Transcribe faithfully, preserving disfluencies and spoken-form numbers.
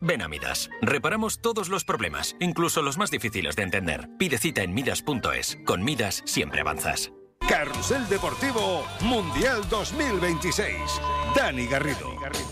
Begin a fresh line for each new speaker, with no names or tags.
Ven a Midas. Reparamos todos los problemas, incluso los más difíciles de entender. Pide cita en midas punto es. Con Midas siempre avanzas.
Carrusel Deportivo Mundial dos mil veintiséis. Dani Garrido.